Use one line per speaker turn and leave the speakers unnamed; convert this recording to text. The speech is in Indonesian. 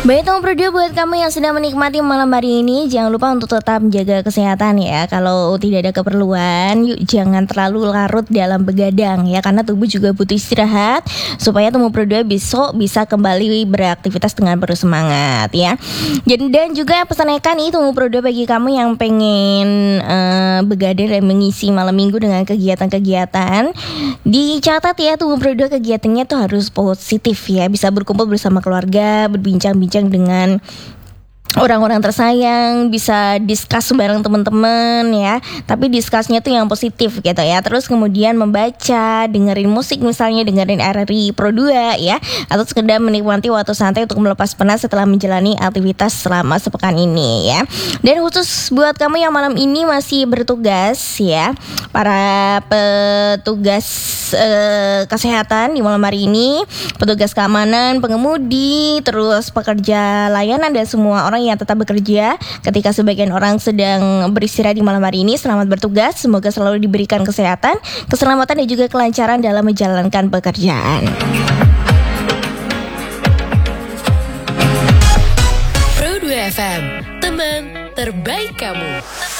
Baik teman berdua, buat kamu yang sedang menikmati malam hari ini, jangan lupa untuk tetap menjaga kesehatan ya. Kalau tidak ada keperluan, yuk jangan terlalu larut dalam begadang ya, karena tubuh juga butuh istirahat supaya teman berdua besok bisa kembali beraktivitas dengan penuh semangat ya. Dan juga pesankan nih teman berdua, bagi kamu yang pengen begadang dan mengisi malam minggu dengan kegiatan-kegiatan, dicatat ya teman berdua, kegiatannya tuh harus positif ya. Bisa berkumpul bersama keluarga, berbincang-bincang dengan orang-orang tersayang, bisa discuss bareng teman-teman ya. Tapi discussnya tuh yang positif gitu ya. Terus kemudian membaca, dengerin musik misalnya, dengerin RRI Pro 2 ya. Atau sekedar menikmati waktu santai untuk melepas penat setelah menjalani aktivitas selama sepekan ini ya. Dan khusus buat kamu yang malam ini masih bertugas ya, para petugas kesehatan di malam hari ini, petugas keamanan, pengemudi, terus pekerja layanan dan semua orang yang tetap bekerja ketika sebagian orang sedang beristirahat di malam hari ini, selamat bertugas. Semoga selalu diberikan kesehatan, keselamatan dan juga kelancaran dalam menjalankan pekerjaan.
Pro 2 FM, teman terbaik kamu.